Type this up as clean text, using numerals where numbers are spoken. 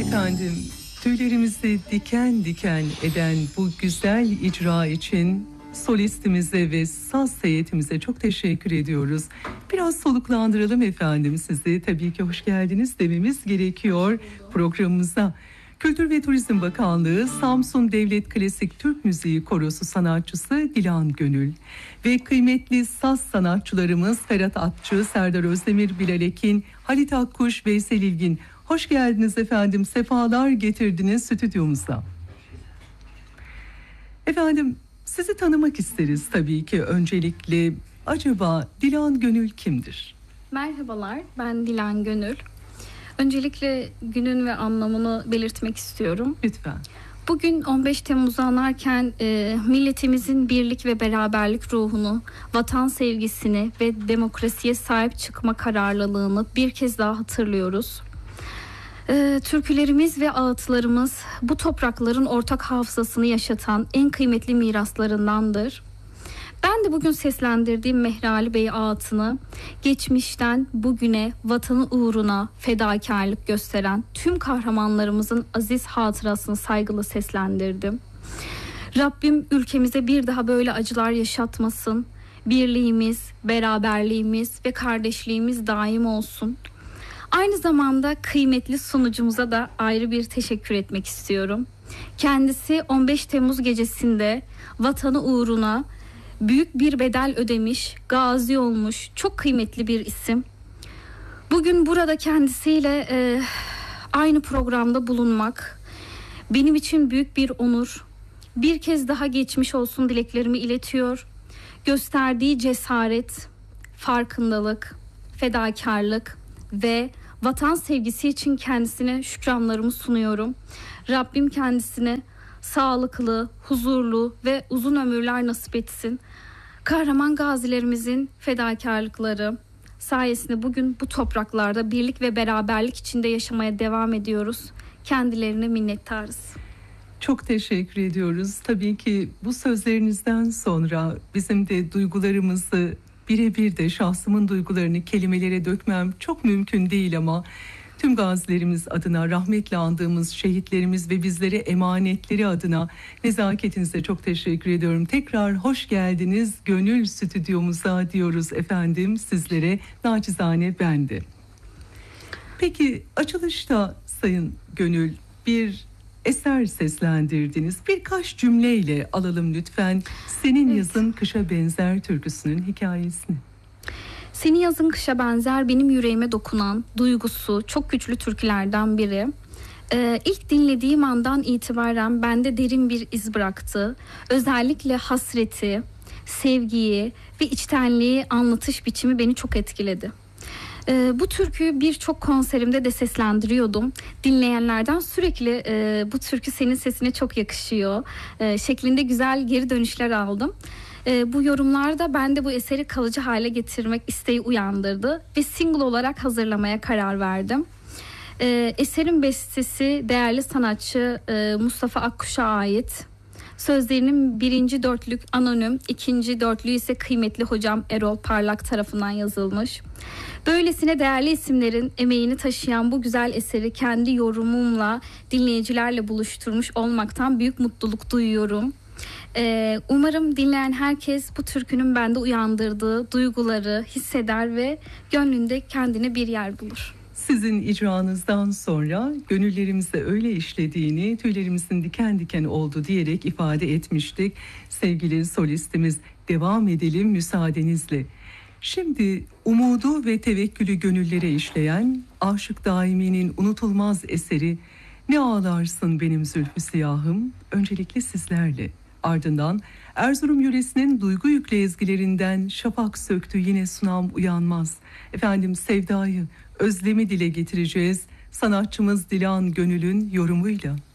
Efendim, tüylerimizi diken diken eden bu güzel icra için solistimize ve saz heyetimize çok teşekkür ediyoruz. Biraz soluklandıralım efendim sizi. Tabii ki hoş geldiniz dememiz gerekiyor programımıza. Kültür ve Turizm Bakanlığı Samsun Devlet Klasik Türk Müziği Korosu sanatçısı Dilan Gönül ve kıymetli saz sanatçılarımız Ferhat Atçı, Serdar Özdemir, Bilal Ekin, Halit Akkuş, Veysel İlgin. Hoş geldiniz efendim, sefalar getirdiniz stüdyomuza. Efendim, sizi tanımak isteriz tabii ki öncelikle. Acaba Dilan Gönül kimdir? Merhabalar, ben Dilan Gönül. Öncelikle günün ve anlamını belirtmek istiyorum. Lütfen. Bugün 15 Temmuz'u anarken milletimizin birlik ve beraberlik ruhunu, vatan sevgisini ve demokrasiye sahip çıkma kararlılığını bir kez daha hatırlıyoruz. Türkülerimiz ve ağıtlarımız bu toprakların ortak hafızasını yaşatan en kıymetli miraslarındandır. Ben de bugün seslendirdiğim Mehri Ali Bey ağıtını geçmişten bugüne vatanı uğruna fedakarlık gösteren tüm kahramanlarımızın aziz hatırasını saygıyla seslendirdim. Rabbim ülkemize bir daha böyle acılar yaşatmasın. Birliğimiz, beraberliğimiz ve kardeşliğimiz daim olsun. Aynı zamanda kıymetli sunucumuza da ayrı bir teşekkür etmek istiyorum. Kendisi 15 Temmuz gecesinde vatanı uğruna büyük bir bedel ödemiş, gazi olmuş, çok kıymetli bir isim. Bugün burada kendisiyle aynı programda bulunmak benim için büyük bir onur. Bir kez daha geçmiş olsun dileklerimi iletiyor. Gösterdiği cesaret, farkındalık, fedakarlık ve vatan sevgisi için kendisine şükranlarımı sunuyorum. Rabbim kendisine sağlıklı, huzurlu ve uzun ömürler nasip etsin. Kahraman gazilerimizin fedakarlıkları sayesinde bugün bu topraklarda birlik ve beraberlik içinde yaşamaya devam ediyoruz. Kendilerine minnettarız. Çok teşekkür ediyoruz. Tabii ki bu sözlerinizden sonra bizim de duygularımızı birebir de şahsımın duygularını kelimelere dökmem çok mümkün değil ama tüm gazilerimiz adına, rahmetle andığımız şehitlerimiz ve bizlere emanetleri adına nezaketinize çok teşekkür ediyorum. Tekrar hoş geldiniz Gönül stüdyomuza diyoruz efendim sizlere, naçizane ben de. Peki açılışta Sayın Gönül bir eser seslendirdiniz. Birkaç cümleyle alalım lütfen. Senin yazın kışa benzer türküsünün hikayesini. Senin yazın kışa benzer benim yüreğime dokunan, duygusu çok güçlü türkülerden biri. İlk dinlediğim andan itibaren bende derin bir iz bıraktı. Özellikle hasreti, sevgiyi ve içtenliği anlatış biçimi beni çok etkiledi. Bu türküyü birçok konserimde de seslendiriyordum. Dinleyenlerden sürekli bu türkü senin sesine çok yakışıyor şeklinde güzel geri dönüşler aldım. Bu yorumlarda bende bu eseri kalıcı hale getirmek isteği uyandırdı ve single olarak hazırlamaya karar verdim. Eserin bestesi değerli sanatçı Mustafa Akkuş'a ait. Sözlerinin birinci dörtlük anonim, ikinci dörtlüğü ise kıymetli hocam Erol Parlak tarafından yazılmış. Böylesine değerli isimlerin emeğini taşıyan bu güzel eseri kendi yorumumla dinleyicilerle buluşturmuş olmaktan büyük mutluluk duyuyorum. Umarım dinleyen herkes bu türkünün bende uyandırdığı duyguları hisseder ve gönlünde kendine bir yer bulur. Sizin icranızdan sonra gönüllerimizde öyle işlediğini, tüylerimizin diken diken oldu diyerek ifade etmiştik. Sevgili solistimiz, devam edelim müsaadenizle. Şimdi umudu ve tevekkülü gönüllere işleyen Aşık Daimi'nin unutulmaz eseri Ne Ağlarsın Benim Zülfü Siyahım öncelikle sizlerle. Ardından Erzurum yöresinin duygu yüklü ezgilerinden Şafak Söktü Yine Sunam Uyanmaz. Efendim sevdayı, özlemi dile getireceğiz sanatçımız Dilan Gönül'ün yorumuyla.